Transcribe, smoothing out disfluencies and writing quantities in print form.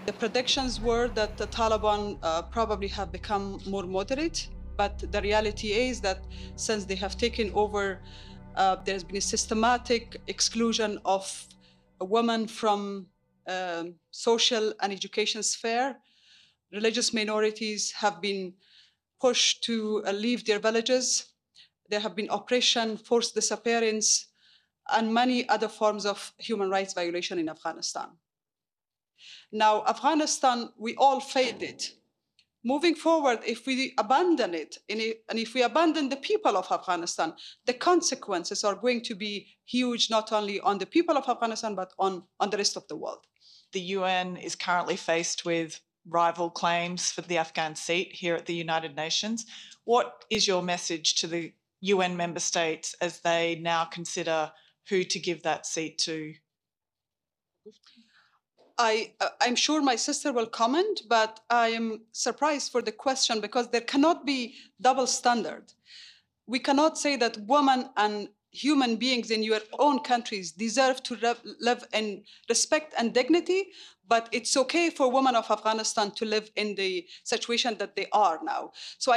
The predictions were that the Taliban probably have become more moderate, but the reality is that since they have taken over, there's been a systematic exclusion of women from social and education sphere. Religious minorities have been pushed to leave their villages. There have been oppression, forced disappearance, and many other forms of human rights violation in Afghanistan. Now, Afghanistan, we all failed it. Moving forward, if we abandon it, and if we abandon the people of Afghanistan, the consequences are going to be huge, not only on the people of Afghanistan, but on the rest of the world. The UN is currently faced with rival claims for the Afghan seat here at the United Nations. What is your message to the UN member states as they now consider who to give that seat to? I'm sure my sister will comment, but I am surprised for the question because there cannot be double standard. We cannot say that women and human beings in your own countries deserve to live in respect and dignity, but it's okay for women of Afghanistan to live in the situation that they are now. So